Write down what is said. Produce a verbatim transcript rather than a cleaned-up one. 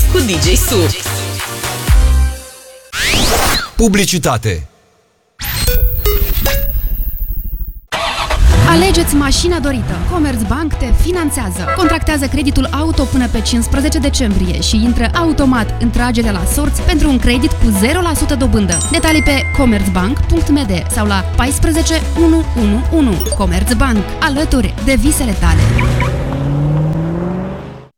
cu D J Su. Publicitate. Alegeți mașina dorită. Commerzbank te finanțează. Contractează creditul auto până pe cincisprezece decembrie și intră automat în tragerea la sorți pentru un credit cu zero la sută dobândă. Detalii pe commerzbank punct m d sau la paisprezece unu unu unu. Commerzbank. Alături de visele tale.